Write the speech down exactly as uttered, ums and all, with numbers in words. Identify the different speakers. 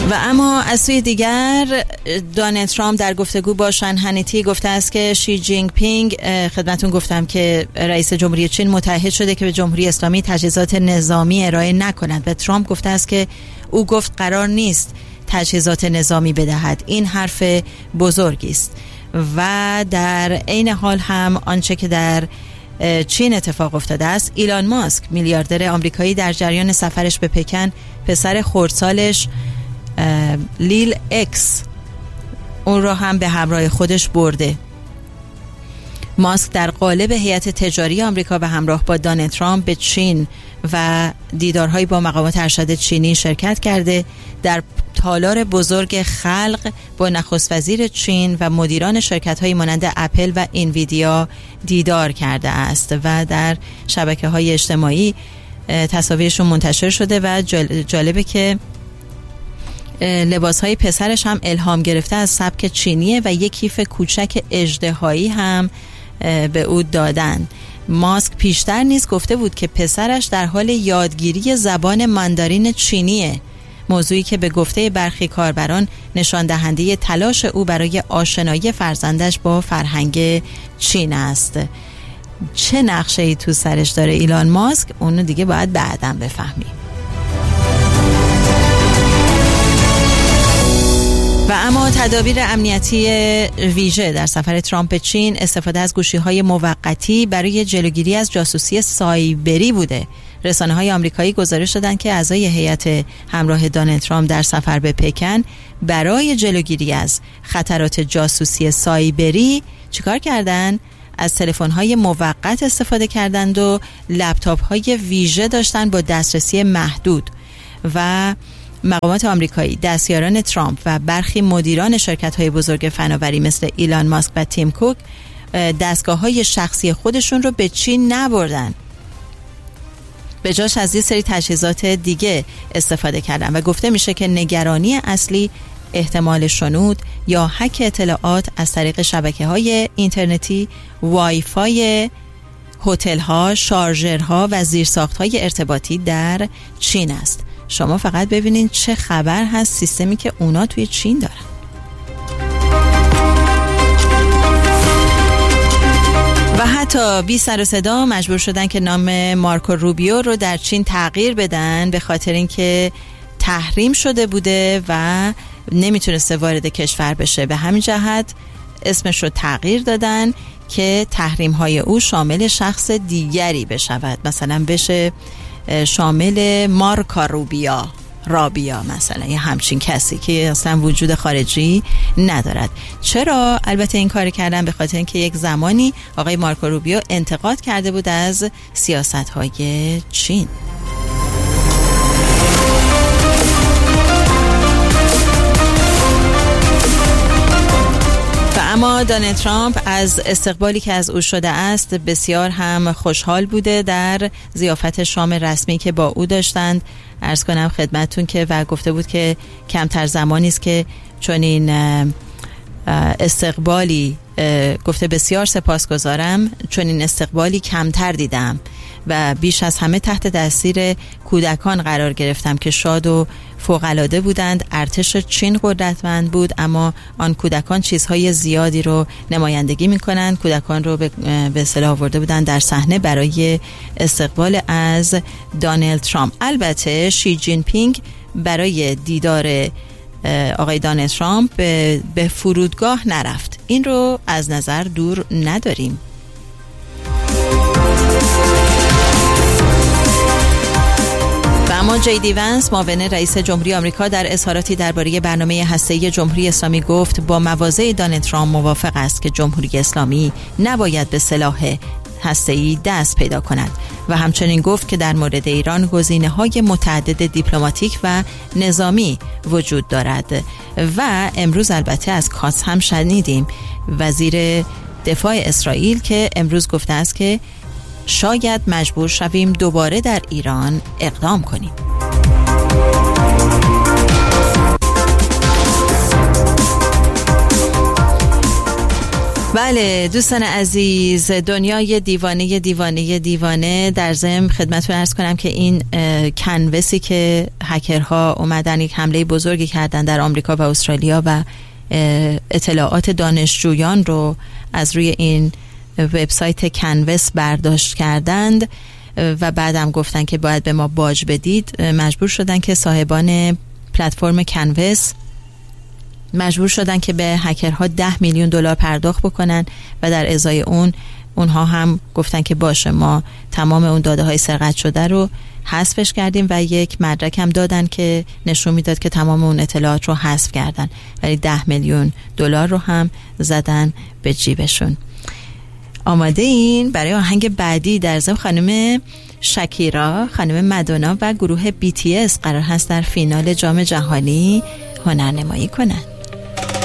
Speaker 1: و اما از سوی دیگر دونالد ترامپ در گفتگو با شان هانیتی گفته است که شی جینگ پینگ، خدمتون گفتم که رئیس جمهوری چین متعهد شده که به جمهوری اسلامی تجهیزات نظامی ارائه نکند و ترامپ گفته است که او گفت قرار نیست تجهیزات نظامی بدهد. این حرف بزرگی است. و در عین حال هم آنچه که در چین اتفاق افتاده است، ایلان ماسک میلیاردر آمریکایی در جریان سفرش به پکن پسر خردسالش لیل اکس اون را هم به همراه خودش برده. ماسک در قالب هیئت تجاری آمریکا و همراه با دونالد ترامپ به چین و دیدارهایی با مقامات ارشد چینی شرکت کرده. در تالار بزرگ خلق با نخست وزیر چین و مدیران شرکت‌های مانند اپل و انویدیا دیدار کرده است و در شبکه‌های اجتماعی تصاویرشون منتشر شده و جالبه که لباس‌های پسرش هم الهام گرفته از سبک چینیه و یک کیف کوچک اژدهایی هم به او دادن. ماسک پیشتر نیز گفته بود که پسرش در حال یادگیری زبان ماندارین چینیه، موضوعی که به گفته برخی کاربران نشان دهنده تلاش او برای آشنایی فرزندش با فرهنگ چین است. چه نقشه‌ای تو سرش داره ایلان ماسک، اونو دیگه باید بعداً بفهمیم. و اما تدابیر امنیتی ویژه در سفر ترامپ به چین، استفاده از گوشی‌های موقتی برای جلوگیری از جاسوسی سایبری بوده. رسانه‌های آمریکایی گزارش دادند که اعضای هیئت همراه دونالد ترامپ در سفر به پکن برای جلوگیری از خطرات جاسوسی سایبری چیکار کردند؟ از تلفن‌های موقت استفاده کردند و لپتاپ‌های ویژه داشتند با دسترسی محدود. و مقامات آمریکایی، دستیاران ترامپ و برخی مدیران شرکت‌های بزرگ فناوری مثل ایلان ماسک و تیم کوک دستگاه‌های شخصی خودشون رو به چین نبردن، به جاش از یه سری تجهیزات دیگه استفاده کردن و گفته میشه که نگرانی اصلی احتمال شنود یا هک اطلاعات از طریق شبکه‌های اینترنتی، وای فای هتل‌ها، شارژرها و زیرساخت‌های ارتباطی در چین است. شما فقط ببینین چه خبر هست سیستمی که اونا توی چین دارن. و حتی بی سر و صدا مجبور شدن که نام مارکو روبیو رو در چین تغییر بدن به خاطر اینکه تحریم شده بوده و نمیتونسته وارد کشور بشه. به همین جهت اسمش رو تغییر دادن که تحریم های او شامل شخص دیگری بشود، مثلا بشه شامل مارکا روبیا رابیا، مثلا یه همچین کسی که اصلا وجود خارجی ندارد. چرا البته این کار کردن؟ به خاطر اینکه یک زمانی آقای مارکو روبیو انتقاد کرده بود از سیاست‌های چین. و اما دونالد ترامپ از استقبالی که از او شده است بسیار هم خوشحال بوده در ضیافت شام رسمی که با او داشتند. عرض کنم خدمتتون که و گفته بود که کمتر زمانی است که چون این استقبالی، گفته بسیار سپاسگزارم، چون این استقبالی کمتر دیدم و بیش از همه تحت تاثیر کودکان قرار گرفتم که شاد و فوق‌العاده بودند. ارتش چین قدرتمند بود اما آن کودکان چیزهای زیادی رو نمایندگی می‌کنند. کودکان رو به اصطلاح آورده بودند در صحنه برای استقبال از دونالد ترامپ. البته شی جین پینگ برای دیدار آقای دونالد ترامپ به فرودگاه نرفت. این رو از نظر دور نداریم. و اما جی دی ونس، معاون رئیس جمهوری آمریکا، در اظهاراتی درباره برنامه هسته‌ای جمهوری اسلامی گفت با مواضع دونالد ترامپ موافق است که جمهوری اسلامی نباید به سلاح هسته‌ای دست پیدا کند و همچنین گفت که در مورد ایران گزینه‌های متعدد دیپلماتیک و نظامی وجود دارد. و امروز البته از کاس هم شنیدیم وزیر دفاع اسرائیل که امروز گفته است که شاید مجبور شویم دوباره در ایران اقدام کنیم. و بله دوستان عزیز، دنیای دیوانه دیوانه دیوانه. در ضمن خدمتتون عرض کنم که این کنوسی که هکرها اومدن یک حمله بزرگی کردن در آمریکا و استرالیا و اطلاعات دانشجویان رو از روی این وبسایت کنوس برداشت کردند و بعدم گفتن که باید به ما باج بدید. مجبور شدن که صاحبان پلتفرم کنوس مجبور شدن که به هکرها ده میلیون دلار پرداخت بکنن و در ازای اون اونها هم گفتن که باشه ما تمام اون داده های سرقت شده رو حذفش کردیم و یک مدرک هم دادن که نشون میداد که تمام اون اطلاعات رو حذف کردن، ولی ده میلیون دلار رو هم زدن به جیبشون. آماده این برای آهنگ بعدی؟ در ضمن خانم شکیرا، خانم مادونا و گروه بی تی اس قرار هست در فینال جام جهانی هنرنمایی کنند.